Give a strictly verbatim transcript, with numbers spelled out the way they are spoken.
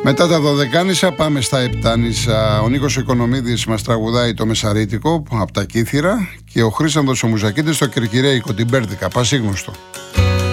Μετά τα Δωδεκάνησα πάμε στα Επτάνησα. Ο Νίκος Οικονομίδης μας τραγουδάει το Μεσαρίτικο από τα Κύθυρα και ο Χρήσανδος ο Μουζακίτης το Κερκυραίικο, την Πέρδικα, πασίγνωστο.